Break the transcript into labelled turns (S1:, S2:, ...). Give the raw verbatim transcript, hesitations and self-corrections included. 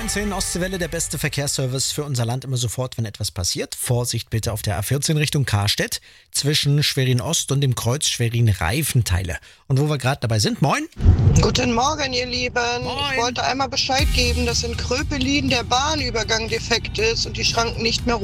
S1: neunzehn Ostseewelle, der beste Verkehrsservice für unser Land immer sofort, wenn etwas passiert. Vorsicht bitte auf der A vierzehn Richtung Karstedt zwischen Schwerin-Ost und dem Kreuz Schwerin-Reifenteile. Und wo wir gerade dabei sind, moin.
S2: Guten Morgen, ihr Lieben.
S1: Moin.
S2: Ich wollte einmal Bescheid geben, dass in Kröpelin der Bahnübergang defekt ist und die Schranken nicht mehr